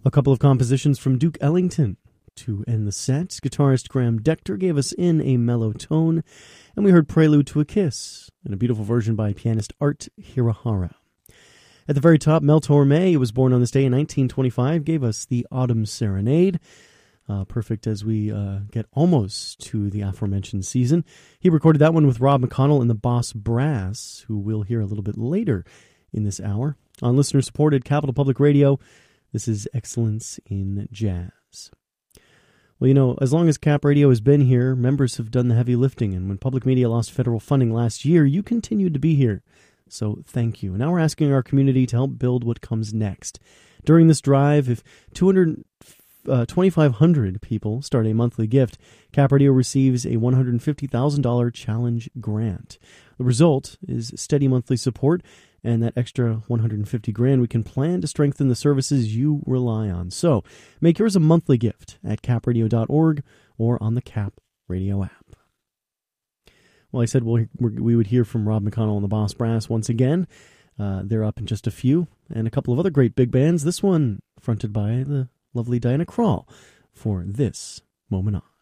A couple of compositions from Duke Ellington to end the set. Guitarist Graham Dector gave us In a Mellow Tone, and we heard Prelude to a Kiss, and a beautiful version by pianist Art Hirahara. At the very top, Mel Torme, who was born on this day in 1925, gave us the Autumn Serenade, perfect as we get almost to the aforementioned season. He recorded that one with Rob McConnell and the Boss Brass, who we'll hear a little bit later in this hour. On listener-supported Capital Public Radio, this is Excellence in Jazz. Well, you know, as long as Cap Radio has been here, members have done the heavy lifting, and when public media lost federal funding last year, you continued to be here. So thank you. Now we're asking our community to help build what comes next. During this drive, if 2,500 people start a monthly gift, Cap Radio receives a $150,000 challenge grant. The result is steady monthly support, and that extra $150,000 we can plan to strengthen the services you rely on. So make yours a monthly gift at capradio.org or on the Cap Radio app. Well, I said we would hear from Rob McConnell and the Boss Brass once again. They're up in just a few, and a couple of other great big bands. This one fronted by the lovely Diana Krall for This Moment On.